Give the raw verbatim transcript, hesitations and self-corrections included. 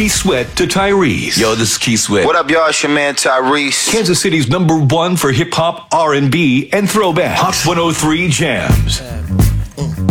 Keith Sweat to Tyrese. Yo, this is Keith Sweat. What up, y'all? It's your man Tyrese. Kansas City's number one for hip hop, R and B, and throwback. Hot one oh three Jams.